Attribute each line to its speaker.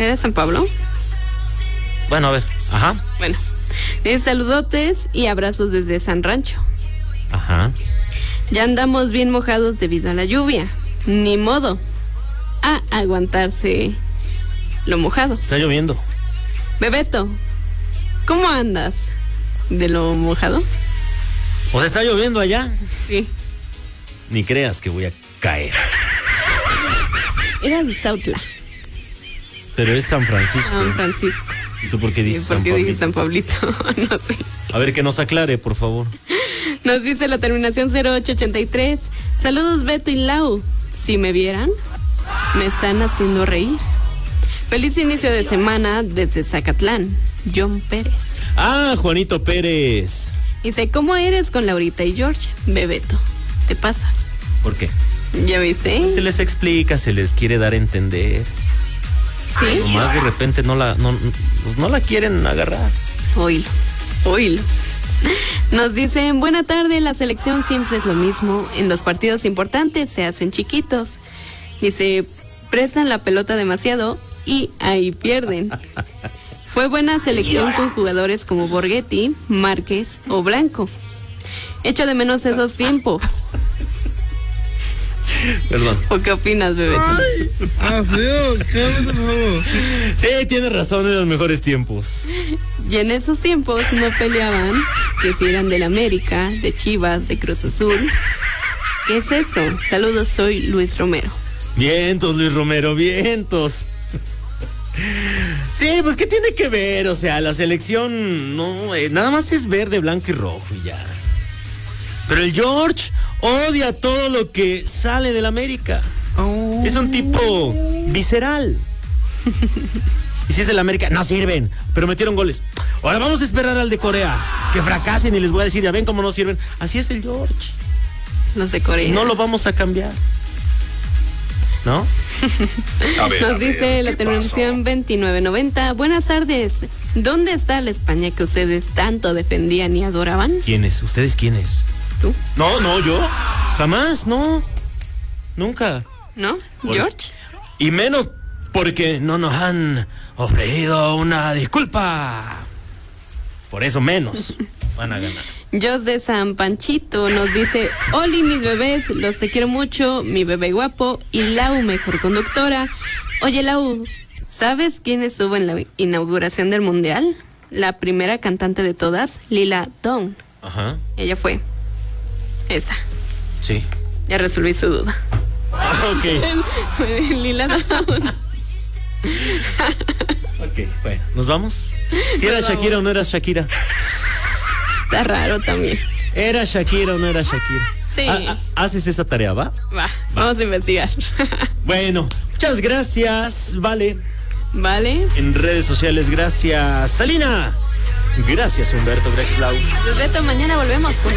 Speaker 1: ¿Era San Pablo?
Speaker 2: Bueno, a ver. Ajá.
Speaker 1: Bueno. Saludotes y abrazos desde San Rancho.
Speaker 2: Ajá.
Speaker 1: Ya andamos bien mojados debido a la lluvia. Ni modo. A aguantarse lo mojado.
Speaker 2: Está lloviendo.
Speaker 1: Bebeto, ¿cómo andas? ¿De lo mojado?
Speaker 2: O sea, está lloviendo allá.
Speaker 1: Sí.
Speaker 2: Ni creas que voy a caer.
Speaker 1: Era de Sautla.
Speaker 2: Pero es San Francisco.
Speaker 1: San Francisco.
Speaker 2: ¿Y tú por qué dices
Speaker 1: ¿Por qué
Speaker 2: San Pablito?
Speaker 1: dije San Pablito? No sé.
Speaker 2: A ver, que nos aclare, por favor.
Speaker 1: Nos dice la terminación 0883. Saludos, Beto y Lau. Si me vieran, me están haciendo reír. Feliz inicio de semana desde Zacatlán. John Pérez.
Speaker 2: Ah, Juanito Pérez.
Speaker 1: Dice, ¿cómo eres con Laurita y George? Bebeto, te pasas.
Speaker 2: ¿Por qué?
Speaker 1: ¿Ya viste?
Speaker 2: Se les explica, se les quiere dar a entender.
Speaker 1: Sí.
Speaker 2: Nomás de repente no la quieren agarrar.
Speaker 1: Oílo. Nos dicen, buena tarde, la selección siempre es lo mismo. En los partidos importantes se hacen chiquitos. Dice, prestan la pelota demasiado y ahí pierden. Fue buena selección con jugadores como Borghetti, Márquez o Blanco. Echo de menos esos tiempos.
Speaker 2: Perdón.
Speaker 1: ¿O qué opinas, bebé?
Speaker 2: Sí, tienes razón, en los mejores tiempos.
Speaker 1: Y en esos tiempos no peleaban que si eran del América, de Chivas, de Cruz Azul. ¿Qué es eso? Saludos, soy Luis Romero.
Speaker 2: Vientos, Luis Romero, vientos. Sí, pues ¿qué tiene que ver? O sea, la selección no, nada más es verde, blanco y rojo y ya. Pero el George odia todo lo que sale del América. Es un tipo visceral. Y si es el América, no sirven, pero metieron goles. Ahora vamos a esperar al de Corea, que fracasen y les voy a decir, ya ven cómo no sirven. Así es el George.
Speaker 1: Los de Corea.
Speaker 2: No lo vamos a cambiar, ¿no?
Speaker 1: Nos dice la terminación 2990. Buenas tardes. ¿Dónde está la España que ustedes tanto defendían y adoraban?
Speaker 2: ¿Quiénes? ¿Ustedes quiénes?
Speaker 1: ¿Tú?
Speaker 2: No, yo. Jamás, no. Nunca.
Speaker 1: ¿No? ¿George?
Speaker 2: Y menos porque no nos han ofrecido una disculpa. Por eso menos van a ganar.
Speaker 1: Jos de San Panchito nos dice, Oli, mis bebés, los te quiero mucho, mi bebé guapo y Lau, mejor conductora. Oye, Lau, ¿sabes quién estuvo en la inauguración del Mundial? La primera cantante de todas, Lila Downs.
Speaker 2: Ajá.
Speaker 1: Ella fue esa.
Speaker 2: Sí.
Speaker 1: Ya resolví su duda.
Speaker 2: Ok.
Speaker 1: Fue Lila Downs.
Speaker 2: Ok, bueno, ¿nos vamos? ¿Si era Shakira o no era Shakira?
Speaker 1: Está raro también.
Speaker 2: ¿Era Shakira o no era Shakira?
Speaker 1: Sí.
Speaker 2: ¿Haces esa tarea, va?
Speaker 1: Va, vamos a investigar.
Speaker 2: Bueno, muchas gracias, Vale.
Speaker 1: Vale.
Speaker 2: En redes sociales, gracias, Salina. Gracias, Humberto. Gracias, Lau.
Speaker 1: Beto, mañana volvemos con